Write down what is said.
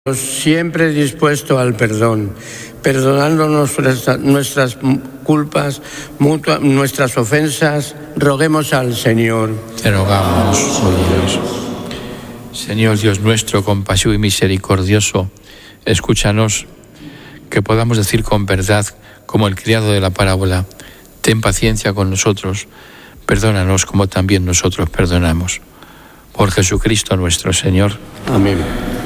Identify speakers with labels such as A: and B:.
A: siempre dispuesto al perdón, perdonándonos nuestras culpas, nuestras ofensas, roguemos al Señor.
B: Te rogamos, oh Dios. Señor Dios nuestro, compasivo y misericordioso, escúchanos, que podamos decir con verdad, como el criado de la parábola: ten paciencia con nosotros, perdónanos como también nosotros perdonamos. Por Jesucristo nuestro Señor.
A: Amén.